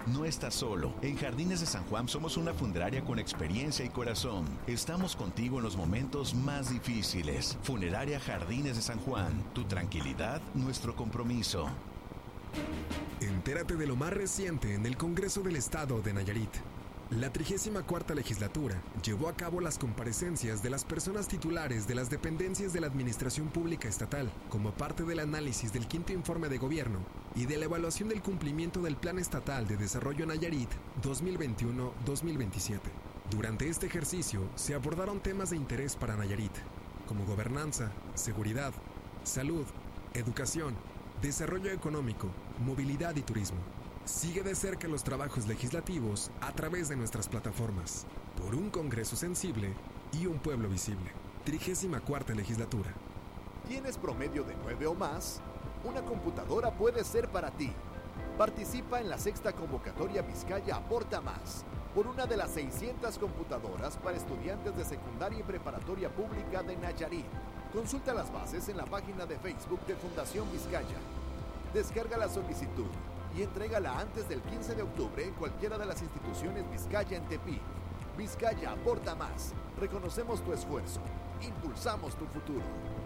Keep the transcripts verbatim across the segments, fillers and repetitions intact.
No estás solo. En Jardines de San Juan somos una funeraria con experiencia y corazón. Estamos contigo en los momentos más difíciles. Funeraria Jardines de San Juan. Tu tranquilidad, nuestro compromiso. Entérate de lo más reciente en el Congreso del Estado de Nayarit. La trigésima cuarta legislatura llevó a cabo las comparecencias de las personas titulares de las dependencias de la Administración Pública Estatal como parte del análisis del quinto informe de gobierno y de la evaluación del cumplimiento del Plan Estatal de Desarrollo Nayarit dos mil veintiuno a dos mil veintisiete. Durante este ejercicio se abordaron temas de interés para Nayarit, como gobernanza, seguridad, salud, educación, desarrollo económico, movilidad y turismo. Sigue de cerca los trabajos legislativos a través de nuestras plataformas. Por un Congreso sensible y un pueblo visible. trigésima cuarta legislatura. ¿Tienes promedio de nueve o más? Una computadora puede ser para ti. Participa en la sexta convocatoria Vizcaya Aporta Más por una de las seiscientas computadoras para estudiantes de secundaria y preparatoria pública de Nayarit. Consulta las bases en la página de Facebook de Fundación Vizcaya. Descarga la solicitud y entrégala antes del quince de octubre en cualquiera de las instituciones Vizcaya en Tepic. Vizcaya Aporta Más. Reconocemos tu esfuerzo. Impulsamos tu futuro.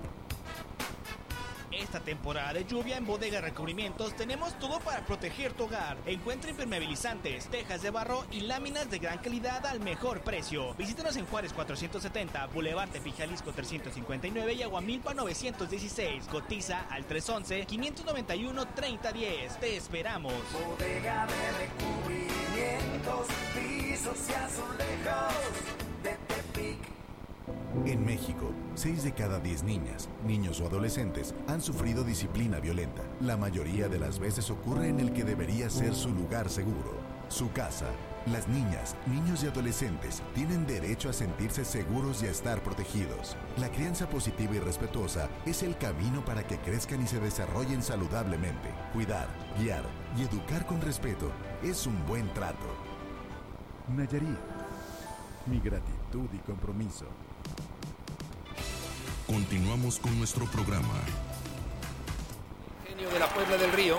Esta temporada de lluvia en Bodega Recubrimientos tenemos todo para proteger tu hogar. Encuentra impermeabilizantes, tejas de barro y láminas de gran calidad al mejor precio. Visítanos en Juárez cuatrocientos setenta, Boulevard Tepic Jalisco trescientos cincuenta y nueve y Aguamilpa novecientos dieciséis. Cotiza al tres once, quinientos noventa y uno, treinta diez. Te esperamos. Bodega de Recubrimientos, pisos y azulejos de Tepic. En México, seis de cada diez niñas, niños o adolescentes han sufrido disciplina violenta. La mayoría de las veces ocurre en el que debería ser su lugar seguro, su casa. Las niñas, niños y adolescentes tienen derecho a sentirse seguros y a estar protegidos. La crianza positiva y respetuosa es el camino para que crezcan y se desarrollen saludablemente. Cuidar, guiar y educar con respeto es un buen trato. Nayarit, mi gratitud y compromiso. Continuamos con nuestro programa. Genio de la Puebla del Río.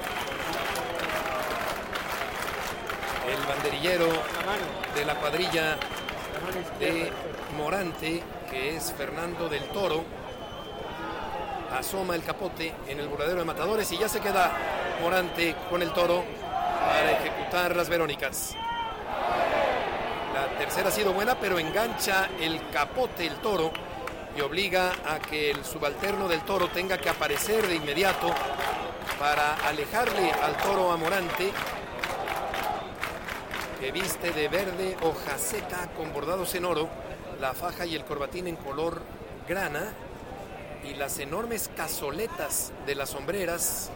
El banderillero de la cuadrilla de Morante, que es Fernando del Toro, asoma el capote en el burladero de Matadores y ya se queda Morante con el toro para ejecutar las Verónicas. La tercera ha sido buena, pero engancha el capote el toro y obliga a que el subalterno del toro tenga que aparecer de inmediato para alejarle al toro a Morante, que viste de verde hoja seca con bordados en oro, la faja y el corbatín en color grana y las enormes cazoletas de las sombreras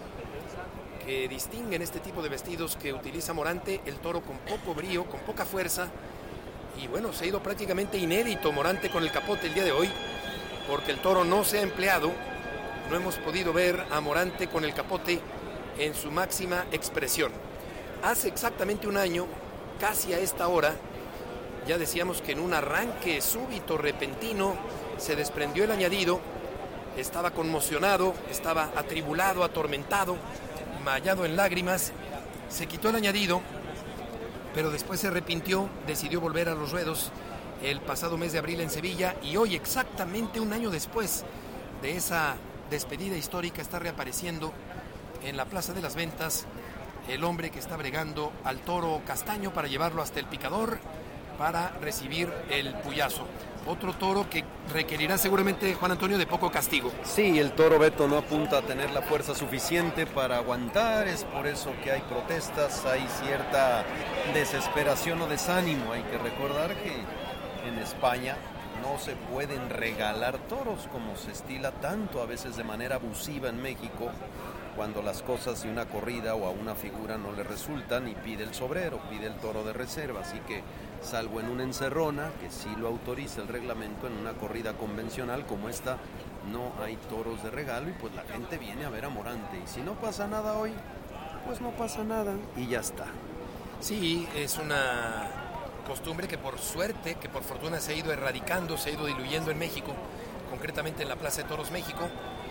que distinguen este tipo de vestidos que utiliza Morante. El toro con poco brío, con poca fuerza, y bueno, se ha ido prácticamente inédito Morante con el capote el día de hoy, porque el toro no se ha empleado. No hemos podido ver a Morante con el capote en su máxima expresión. Hace exactamente un año, casi a esta hora, ya decíamos que en un arranque súbito, repentino, se desprendió el añadido. Estaba conmocionado, estaba atribulado, atormentado, mallado en lágrimas. Se quitó el añadido, pero después se arrepintió, decidió volver a los ruedos el pasado mes de abril en Sevilla, y hoy, exactamente un año después de esa despedida histórica, está reapareciendo en la Plaza de las Ventas el hombre que está bregando al toro castaño para llevarlo hasta el picador para recibir el puyazo. Otro toro que requerirá seguramente, Juan Antonio, de poco castigo. Sí, el toro Beto no apunta a tener la fuerza suficiente para aguantar, es por eso que hay protestas, hay cierta desesperación o desánimo. Hay que recordar que en España no se pueden regalar toros como se estila tanto, a veces de manera abusiva en México, cuando las cosas de una corrida o a una figura no le resultan y pide el sobrero, pide el toro de reserva. Así que, salvo en una encerrona, que sí lo autoriza el reglamento, en una corrida convencional como esta, no hay toros de regalo y pues la gente viene a ver a Morante. Y si no pasa nada hoy, pues no pasa nada y ya está. Sí, es una costumbre que por suerte, que por fortuna se ha ido erradicando, se ha ido diluyendo en México, concretamente en la Plaza de Toros México.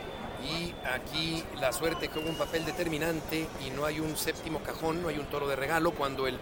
Y aquí la suerte juega un papel determinante y no hay un séptimo cajón, no hay un toro de regalo cuando el